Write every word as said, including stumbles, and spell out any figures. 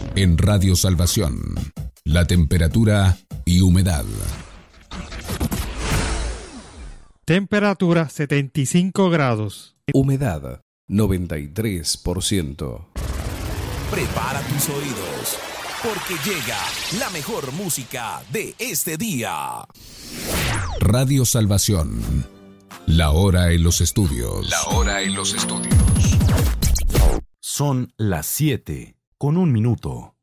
En Radio Salvación, la temperatura y humedad. Temperatura setenta y cinco grados. Humedad noventa y tres por ciento. Prepara tus oídos, porque llega la mejor música de este día. Radio Salvación. La hora en los estudios. La hora en los estudios. Son las siete con un minuto.